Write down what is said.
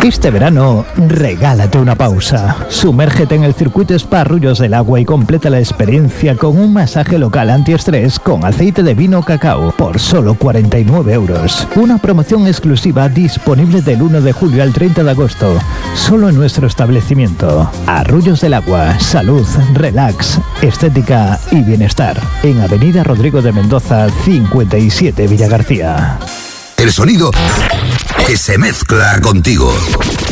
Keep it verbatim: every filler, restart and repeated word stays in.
Este verano, regálate una pausa. Sumérgete en el circuito Spa Arroyos del Agua y completa la experiencia con un masaje local antiestrés con aceite de vino cacao por solo cuarenta y nueve euros. Una promoción exclusiva disponible del uno de julio al treinta de agosto, solo en nuestro establecimiento. Arroyos del Agua, salud, relax, estética y bienestar. En Avenida Rodrigo de Mendoza, cincuenta y siete, Villagarcía. El sonido que se mezcla contigo.